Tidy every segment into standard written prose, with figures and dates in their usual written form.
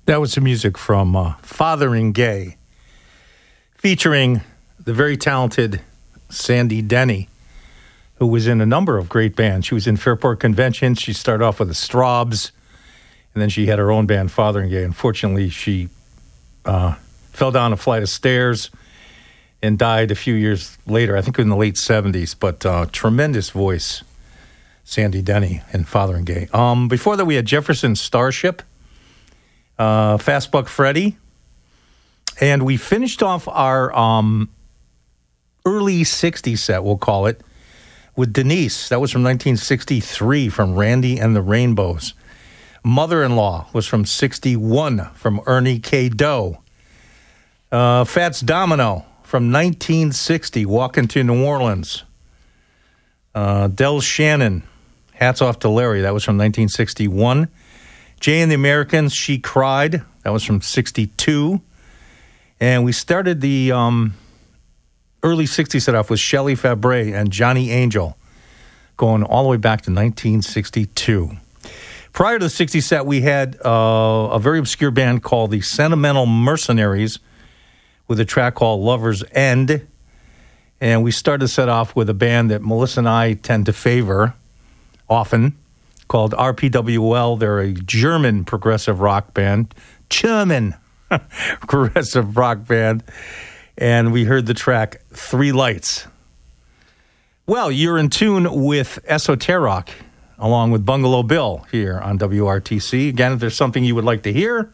That was the music from Fathering Gay, featuring the very talented Sandy Denny, who was in a number of great bands. She was in Fairport Convention. She started off with the Straubs, and then she had her own band, Fathering Gay. Unfortunately, she fell down a flight of stairs and died a few years later, I think in the late 70s, but tremendous voice, Sandy Denny and Fathering Gay. Before that, we had Jefferson Starship, Fast Buck Freddy, and we finished off our early 60s set, we'll call it, with Denise. That was from 1963 from Randy and the Rainbows. Mother-in-Law was from 61 from Ernie K. Doe. Fats Domino from 1960, Walking to New Orleans. Del Shannon, Hats Off to Larry, that was from 1961. Jay and the Americans, She Cried, that was from 62. And we started the early 60s set off with Shelley Fabre and Johnny Angel, going all the way back to 1962. Prior to the 60s set, we had a very obscure band called the Sentimental Mercenaries with a track called Lover's End. And we started the set off with a band that Melissa and I tend to favor often, called RPWL. They're a German progressive rock band. German progressive rock band. And we heard the track Three Lights. Well, you're in tune with Esoteric, along with Bungalow Bill here on WRTC. Again, if there's something you would like to hear,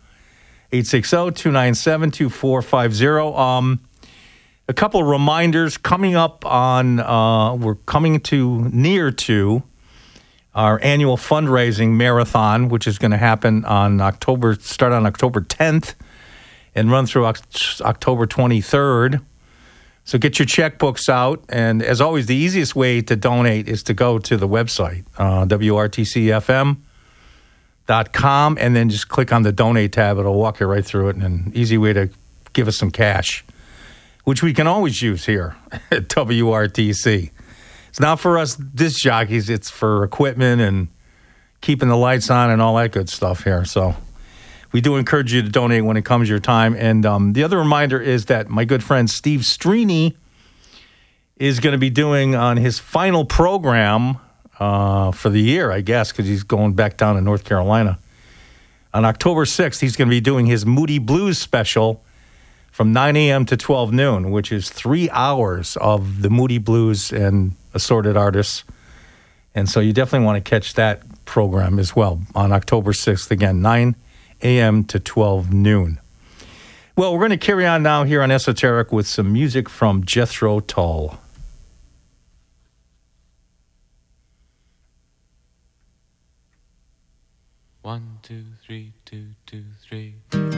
860-297-2450. A couple of reminders coming up on, we're coming near to our annual fundraising marathon, which is going to happen start on October 10th and run through October 23rd. So get your checkbooks out. And as always, the easiest way to donate is to go to the website, WRTCFM.com, and then just click on the donate tab. It'll walk you right through it, and an easy way to give us some cash, which we can always use here at WRTC. It's not for us disc jockeys. It's for equipment and keeping the lights on and all that good stuff here. So we do encourage you to donate when it comes your time. And the other reminder is that my good friend Steve Streeney is going to be doing on his final program for the year, I guess, because he's going back down to North Carolina. On October 6th, he's going to be doing his Moody Blues special from 9 a.m. to 12 noon, which is 3 hours of the Moody Blues and assorted artists. And so you definitely want to catch that program as well on October 6th. Again, 9 a.m. to 12 noon. Well, we're going to carry on now here on Esoteric with some music from Jethro Tull. One, two, three, 2, 2, 3.